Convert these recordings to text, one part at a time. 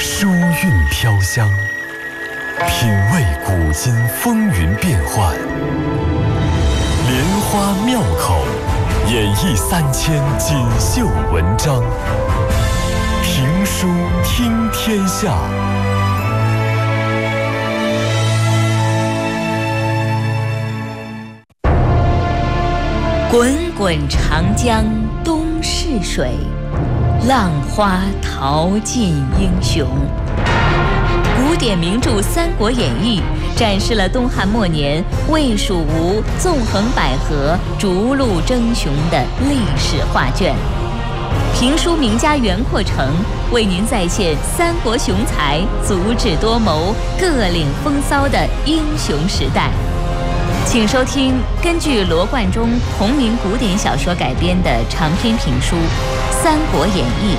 书韵飘香，品味古今风云变幻，莲花妙口，演绎3000锦绣文章，评书听天下。 滚滚长江东逝水，浪花淘尽英雄。古典名著《三国演义》展示了东汉末年魏蜀吴纵横捭阖、逐鹿争雄的历史画卷。评书名家袁阔成为您再现三国雄才足智多谋、各领风骚的英雄时代。请收听根据罗贯中同名古典小说改编的长篇评书《三国演义》。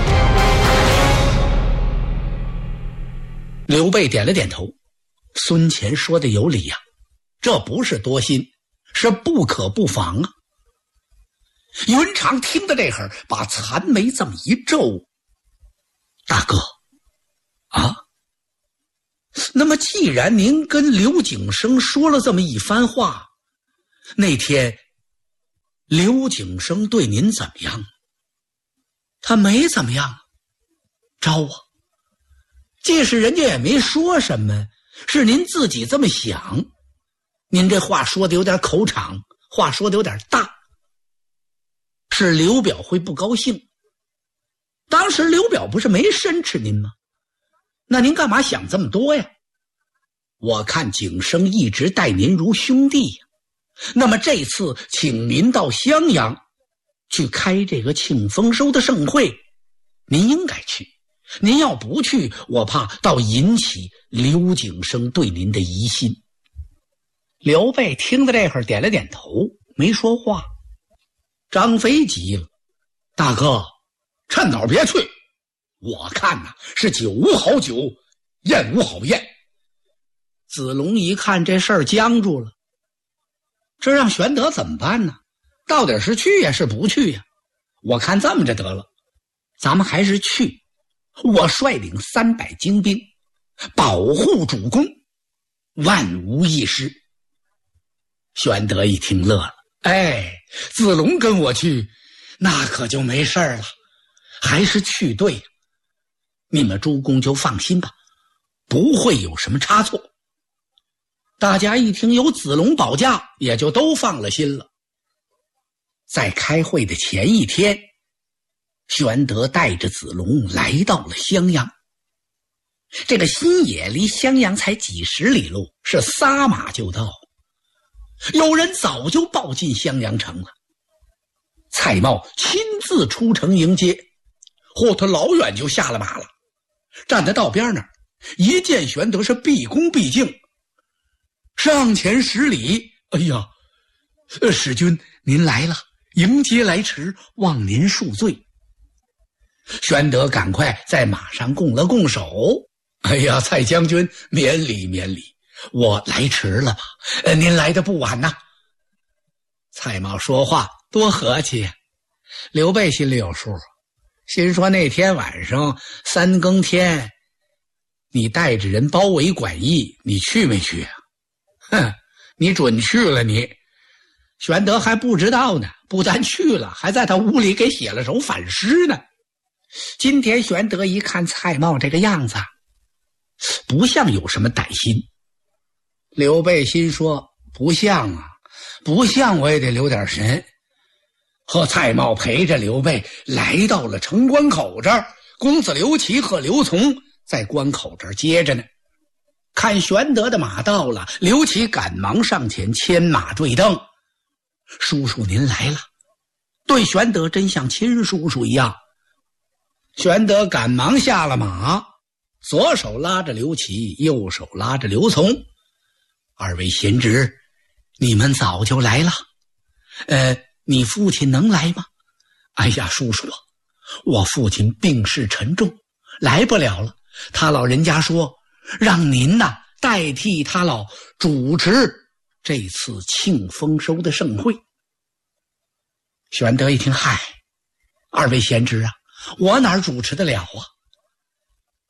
刘备点了点头，孙乾说的有理呀，这不是多心，是不可不防啊。云长听到这会儿，把残眉这么一皱，大哥啊，那么既然您跟刘景升说了这么一番话，那天刘景升对您怎么样？他没怎么样，招啊，即使人家也没说什么，是您自己这么想，您这话说的有点口场，话说的有点大，是刘表会不高兴。当时刘表不是没申斥您吗？那您干嘛想这么多呀？我看景升一直待您如兄弟呀，那么这次请您到襄阳去开这个庆丰收的盛会，您应该去。您要不去，我怕倒引起刘景升对您的疑心。刘备听到这会儿点了点头，没说话。张飞急了，大哥，趁早别去，我看呐，是酒无好酒，宴无好宴。子龙一看这事儿僵住了，这让玄德怎么办呢？到底是去呀，是不去呀？我看这么着得了，咱们还是去，我率领300精兵，保护主公，万无一失。玄德一听乐了，哎，子龙跟我去，那可就没事了，还是去对。你们诸公就放心吧，不会有什么差错。大家一听有子龙保驾，也就都放了心了。在开会的前一天，玄德带着子龙来到了襄阳。这个新野离襄阳才几十里路，是撒马就到。有人早就报进襄阳城了，蔡瑁亲自出城迎接，他老远就下了马了，站在道边那儿，一见玄德是毕恭毕敬，上前10礼，哎呀，使君您来了，迎接来迟，望您恕罪。玄德赶快在马上拱了拱手，哎呀，蔡将军免礼免礼，我来迟了吧？您来的不晚呐。蔡瑁说话多和气呀。刘备心里有数，心说那天晚上3更天，你带着人包围馆驿，你去没去啊？哼，你准去了你。玄德还不知道呢，不但去了，还在他屋里给写了首反诗呢。今天玄德一看蔡瑁这个样子，不像有什么歹心。刘备心说，不像啊，不像我也得留点神。和蔡瑁陪着刘备来到了城关口这儿，公子刘琦和刘琮在关口这儿接着呢。看玄德的马到了，刘琦赶忙上前牵马对蹬，叔叔您来了，对玄德真像亲叔叔一样。玄德赶忙下了马，左手拉着刘琦，右手拉着刘琮，二位贤侄，你们早就来了。你父亲能来吗？哎呀，叔叔啊，我父亲病势沉重，来不了了。他老人家说，让您呐代替他老主持这次庆丰收的盛会。玄德一听，嗨，二位贤侄啊，我哪主持得了啊？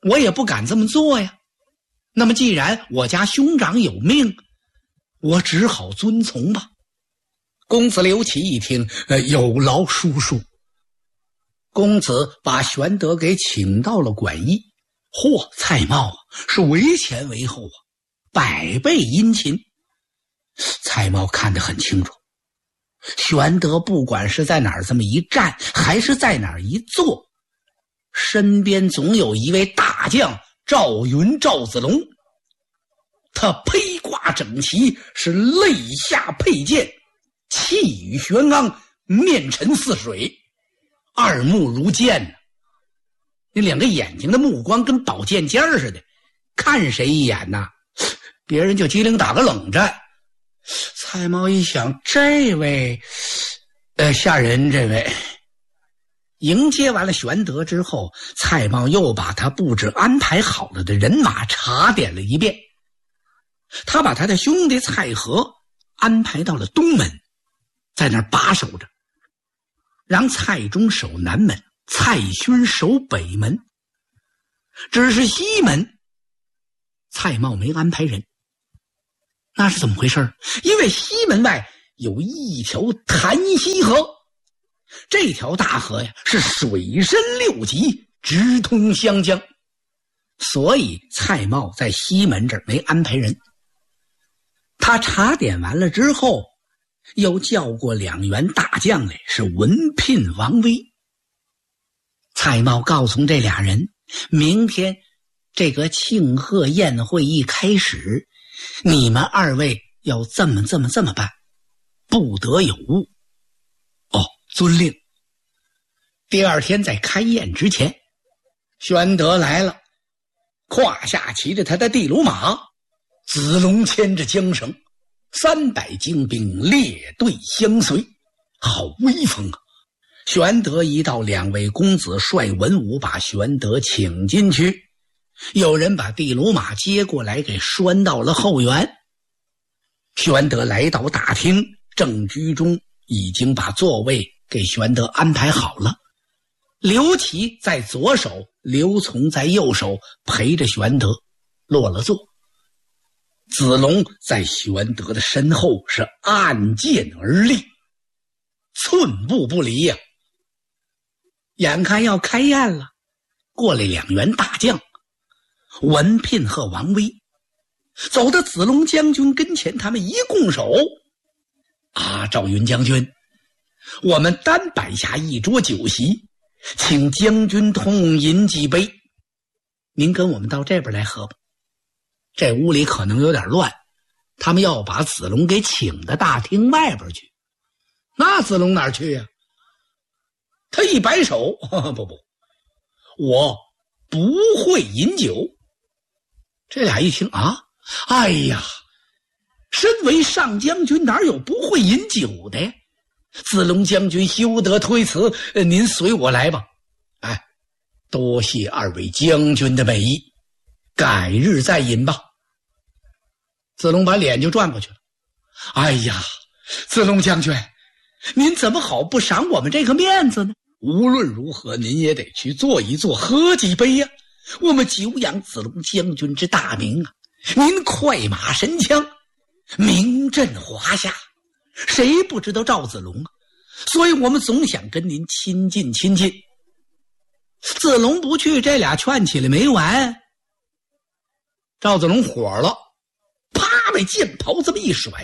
我也不敢这么做呀。那么既然我家兄长有命，我只好遵从吧。公子刘琦一听，有劳叔叔。公子把玄德给请到了馆驿。嚯，蔡瑁是为前为后百倍殷勤。蔡瑁看得很清楚，玄德不管是在哪儿这么一站，还是在哪儿一坐，身边总有一位大将赵云赵子龙。他披挂整齐，是肋下佩剑，气宇轩昂，面沉似水，二目如剑。那两个眼睛的目光跟宝剑尖似的，看谁一眼呐，别人就机灵打个冷战。蔡瑁一想，这位吓人。这位迎接完了玄德之后，蔡瑁又把他布置安排好了的人马查点了一遍。他把他的兄弟蔡和安排到了东门，在那儿把守着，让蔡中守南门，蔡勋守北门。只是西门蔡瑁没安排人。那是怎么回事？因为西门外有一条潭溪河，这条大河呀是水深6级，直通湘江，所以蔡瑁在西门这儿没安排人。他查点完了之后，又叫过2员大将来，是文聘、王威。蔡瑁告诉这俩人，明天这个庆贺宴会一开始，你们2位要这么办，不得有误。遵令。第二天在开宴之前，玄德来了，胯下骑着他的地卢马，子龙牵着缰绳，300精兵列队相随，好威风啊！玄德一到，2位公子率文武把玄德请进去，有人把地卢马接过来给拴到了后园。玄德来到大厅，正居中已经把座位给玄德安排好了。刘琦在左手，刘琮在右手，陪着玄德落了座。子龙在玄德的身后是按剑而立，寸步不离呀。眼看要开宴了，过来2员大将，文聘和王威，走到子龙将军跟前，他们一拱手：赵云将军，我们单摆下一桌酒席，请将军痛饮几杯，您跟我们到这边来喝吧。这屋里可能有点乱，他们要把子龙给请到大厅外边去。那子龙哪儿去呀？他一摆手，不，我不会饮酒。这俩一听哎呀，身为上将军哪有不会饮酒的呀？子龙将军休得推辞，您随我来吧。多谢2位将军的美意，改日再饮吧。子龙把脸就转过去了。哎呀，子龙将军，您怎么好不赏我们这个面子呢？无论如何您也得去坐一坐，喝几杯呀。我们久仰子龙将军之大名啊，您快马神枪，名震华夏，谁不知道赵子龙啊？所以我们总想跟您亲近亲近。子龙不去，这俩劝起来没完。赵子龙火了，啪，把剑袍这么一甩。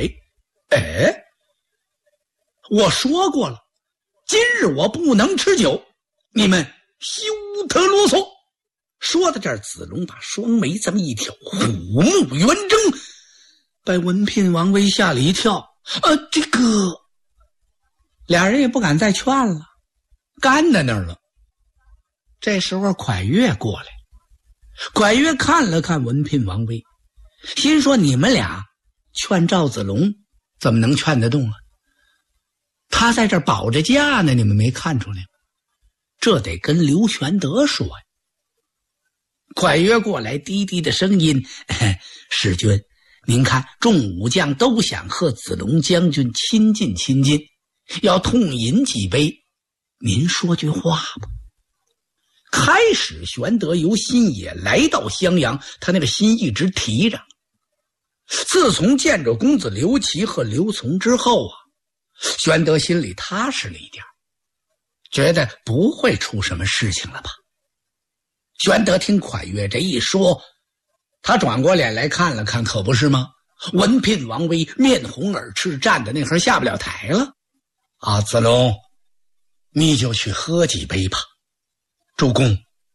我说过了，今日我不能吃酒，你们休得啰嗦。说到这儿，子龙把双眉这么一挑，虎目圆睁，把文聘、王威吓了一跳。这个俩人也不敢再劝了，干在那儿了。这时候蒯越过来，蒯越看了看文聘、王威，心说你们俩劝赵子龙怎么能劝得动啊？他在这儿保着驾呢，你们没看出来吗？这得跟刘玄德说呀。蒯越过来，低低的声音：使君，您看众武将都想和子龙将军亲近亲近，要痛饮几杯，您说句话吧。 开始玄德由新野来到襄阳，他那个心一直提着。自从见着公子刘琦和刘琮之后啊，玄德心里踏实了一点，觉得不会出什么事情了吧。玄德听蒯越这一说，他转过脸来看了看，可不是吗？文聘王威面红耳赤，站在那会儿下不了台了。啊，子龙，你就去喝几杯吧。主公，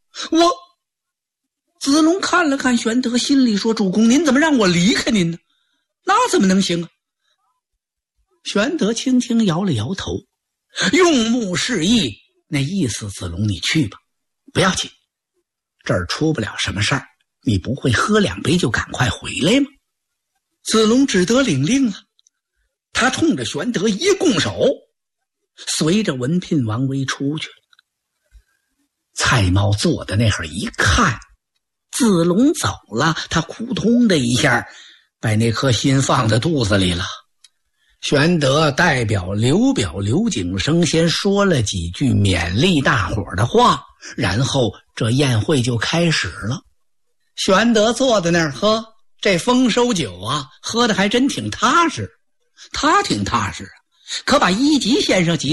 子龙看了看玄德，心里说：主公，您怎么让我离开您呢？那怎么能行啊？玄德轻轻摇了摇头，用目示意，那意思：子龙你去吧，不要紧，这儿出不了什么事儿，你不会喝2杯就赶快回来吗？子龙只得领令了，他冲着玄德一拱手，随着文聘王威出去了。蔡瑁坐在那会儿一看，子龙走了，他扑通的一下把那颗心放在肚子里了。玄德代表刘表刘景升先说了几句勉励大伙的话，然后这宴会就开始了。玄德坐在那儿喝这丰收酒啊，喝的还真挺踏实。他挺踏实啊，可把一级先生急